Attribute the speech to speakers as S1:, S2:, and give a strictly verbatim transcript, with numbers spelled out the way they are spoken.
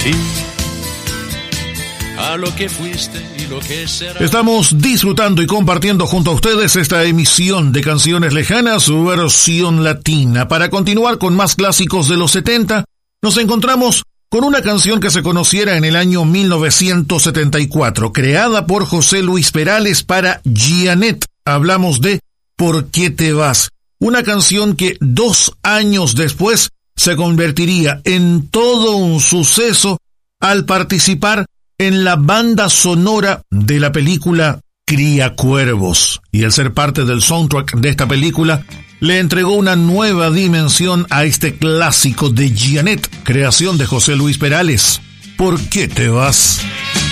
S1: ti, a lo que fuiste y lo que será.
S2: Estamos disfrutando y compartiendo junto a ustedes esta emisión de Canciones Lejanas, su versión latina. Para continuar con más clásicos de los setenta, nos encontramos con una canción que se conociera en el año mil novecientos setenta y cuatro, creada por José Luis Perales para Gianet. Hablamos de ¿Por qué te vas? Una canción que dos años después se convertiría en todo un suceso al participar en la banda sonora de la película Criacuervos. Y al ser parte del soundtrack de esta película, le entregó una nueva dimensión a este clásico de Gianet, creación de José Luis Perales. ¿Por qué te vas?